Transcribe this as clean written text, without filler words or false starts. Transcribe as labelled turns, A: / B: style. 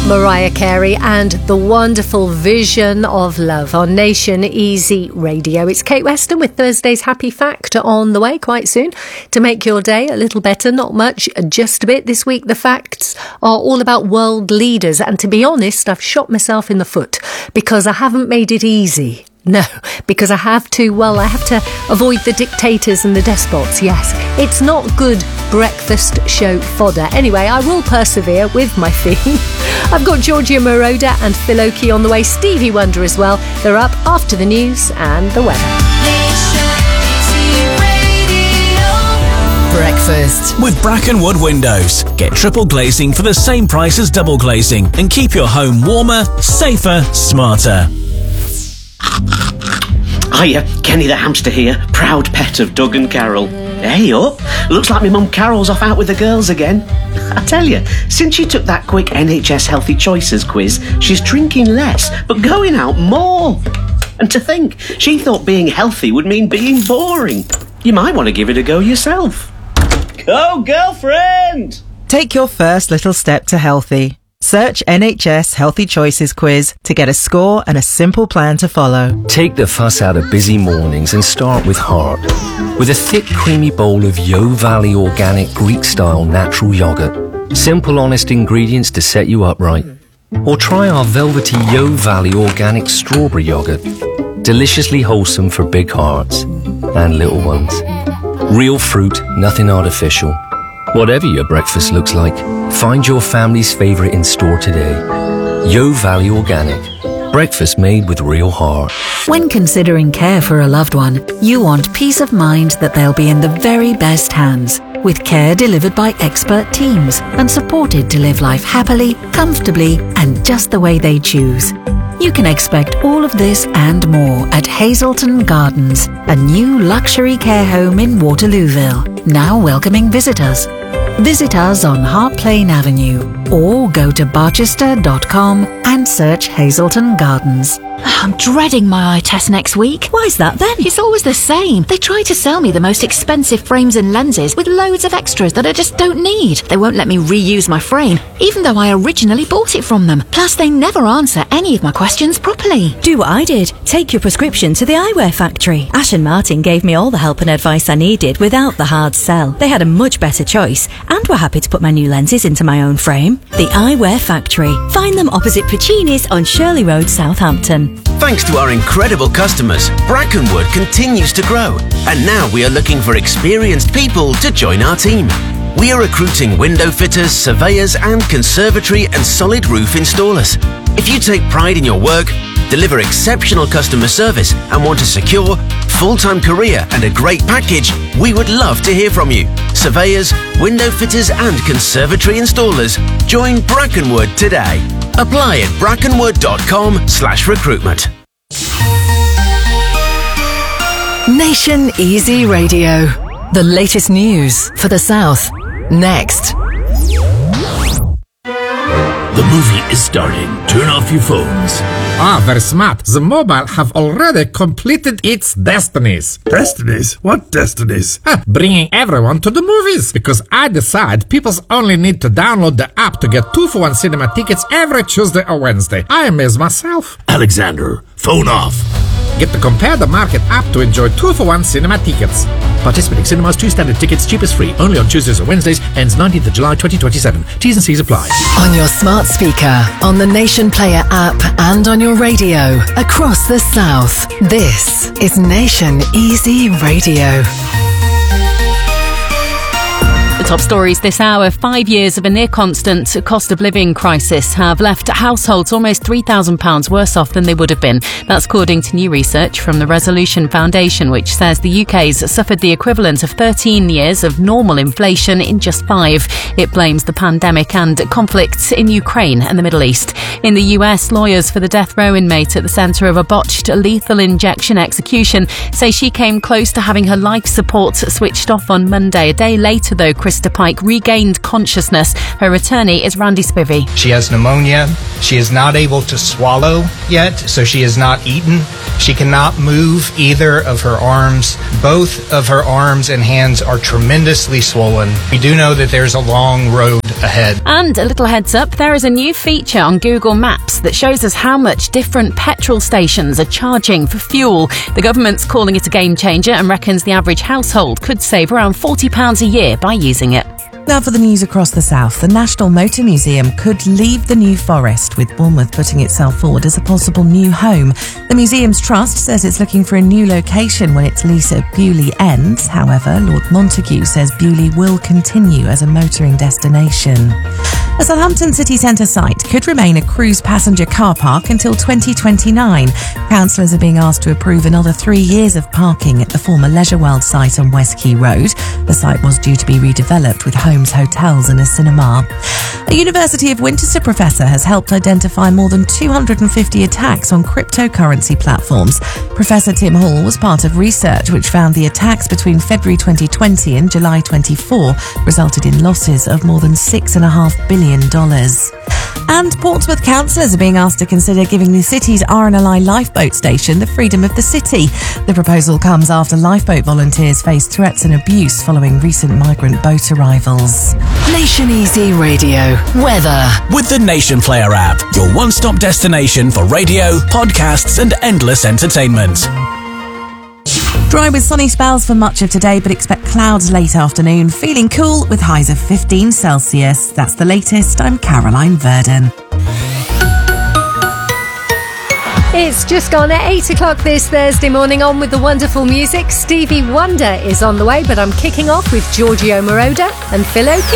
A: Mariah Carey and the wonderful Vision of Love on Nation Easy Radio. It's Kate Weston with Thursday's Happy Fact on the way quite soon to make your day a little better. Not much, just a bit. This week the facts are all about world leaders, and to be honest, I've shot myself in the foot because I haven't made it easy. No, because I have to avoid the dictators and the despots, yes. It's not good breakfast show fodder. Anyway, I will persevere with my theme. I've got Georgia Moroder and Phil Oakey on the way, Stevie Wonder as well. They're up after the news and the weather.
B: Breakfast with Brackenwood Windows. Get triple glazing for the same price as double glazing and keep your home warmer, safer, smarter.
C: Hiya, Kenny the hamster here, proud pet of Doug and Carol. Hey up, looks like my mum Carol's off out with the girls again. I tell you, since she took that quick NHS Healthy Choices quiz, she's drinking less, but going out more. And to think, she thought being healthy would mean being boring. You might want to give it a go yourself. Go, girlfriend!
D: Take your first little step to healthy. Search NHS Healthy Choices quiz to get a score and a simple plan to follow.
E: Take the fuss out of busy mornings and start with heart. With a thick, creamy bowl of Yo Valley organic Greek-style natural yogurt. Simple, honest ingredients to set you up right. Or try our velvety Yo Valley organic strawberry yogurt. Deliciously wholesome for big hearts and little ones. Real fruit, nothing artificial. Whatever your breakfast looks like, find your family's favourite in store today. Yo Valley Organic. Breakfast made with real heart.
F: When considering care for a loved one, you want peace of mind that they'll be in the very best hands, with care delivered by expert teams and supported to live life happily, comfortably, and just the way they choose. You can expect all of this and more at Hazelton Gardens, a new luxury care home in Waterlooville, now welcoming visitors. Visit us on Hart Plain Avenue or go to barchester.com and search Hazelton Gardens.
G: I'm dreading my eye test next week.
F: Why's that then?
G: It's always the same. They try to sell me the most expensive frames and lenses with loads of extras that I just don't need. They won't let me reuse my frame, even though I originally bought it from them. Plus, they never answer any of my questions properly.
H: Do what I did. Take your prescription to the Eyewear Factory. Ash and Martin gave me all the help and advice I needed without the hard sell. They had a much better choice and were happy to put my new lenses into my own frame. The Eyewear Factory. Find them opposite Puccini's on Shirley Road, Southampton.
I: Thanks to our incredible customers, Brackenwood continues to grow, and now we are looking for experienced people to join our team. We are recruiting window fitters, surveyors, and conservatory and solid roof installers. If you take pride in your work, deliver exceptional customer service, and want a secure, full-time career and a great package, we would love to hear from you. Surveyors, window fitters, and conservatory installers, join Brackenwood today. Apply at brackenwood.com/recruitment.
B: Nation Easy Radio. The latest news for the South. Next.
J: The movie is starting. Turn off your phones.
K: Ah, very smart. The mobile have already completed its destinies.
J: Destinies? What destinies?
K: Bringing everyone to the movies. Because I decide people only need to download the app to get 2-for-1 cinema tickets every Tuesday or Wednesday. I amaze myself.
J: Alexander, phone off.
K: Get the Compare the Market app to enjoy 2-for-1 cinema tickets. Participating cinemas, 2 standard tickets, cheapest free. Only on Tuesdays or Wednesdays. Ends 19th of July 2027. T's and C's apply.
B: On your smart speaker, on the Nation Player app, and on your radio across the South. This is Nation Easy Radio.
L: The top stories this hour. 5 years of a near-constant cost of living crisis have left households almost £3,000 worse off than they would have been. That's according to new research from the Resolution Foundation, which says the UK's suffered the equivalent of 13 years of normal inflation in just 5. It blames the pandemic and conflicts in Ukraine and the Middle East. In the US, lawyers for the death row inmate at the centre of a botched lethal injection execution say she came close to having her life support switched off on Monday. A day later, though, Chris Mr Pike regained consciousness. Her attorney is Randy Spivey.
M: She has pneumonia. She is not able to swallow yet, so she has not eaten. She cannot move either of her arms. Both of her arms and hands are tremendously swollen. We do know that there's a long road ahead.
L: And a little heads up, there is a new feature on Google Maps that shows us how much different petrol stations are charging for fuel. The government's calling it a game changer and reckons the average household could save around £40 a year by using it.
N: Now for the news across the south. The National Motor Museum could leave the New Forest, with Bournemouth putting itself forward as a possible new home. The museum's trust says it's looking for a new location when its lease at Bewley ends. However, Lord Montague says Bewley will continue as a motoring destination. A Southampton city centre site could remain a cruise passenger car park until 2029. Councillors are being asked to approve another 3 years of parking at the former Leisure World site on West Quay Road. The site was due to be redeveloped with homes, hotels and a cinema. A University of Winchester professor has helped identify more than 250 attacks on cryptocurrency platforms. Professor Tim Hall was part of research which found the attacks between February 2020 and July 24 resulted in losses of more than $6.5 billion. And Portsmouth councillors are being asked to consider giving the city's RNLI lifeboat station the freedom of the city. The proposal comes after lifeboat volunteers faced threats and abuse following recent migrant boat arrivals.
B: Nation Easy Radio. Weather.
J: With the Nation Player app, your one-stop destination for radio, podcasts and endless entertainment.
N: Dry with sunny spells for much of today, but expect clouds late afternoon. Feeling cool with highs of 15 Celsius. That's the latest. I'm Caroline Verdon.
A: It's just gone at 8 o'clock this Thursday morning. On with the wonderful music. Stevie Wonder is on the way, but I'm kicking off with Giorgio Moroder and Phil O'Keeffe.